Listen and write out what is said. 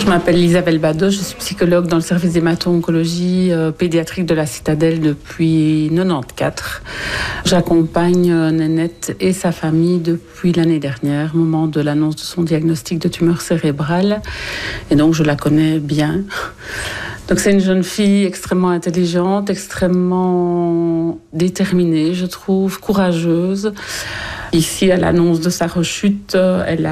Je m'appelle Isabelle Badeau, je suis psychologue dans le service d'hémato-oncologie pédiatrique de la Citadelle depuis 1994. J'accompagne Nénette et sa famille depuis l'année dernière, au moment de l'annonce de son diagnostic de tumeur cérébrale. Et donc je la connais bien. Donc c'est une jeune fille extrêmement intelligente, extrêmement déterminée, je trouve, courageuse. Ici, à l'annonce de sa rechute, elle a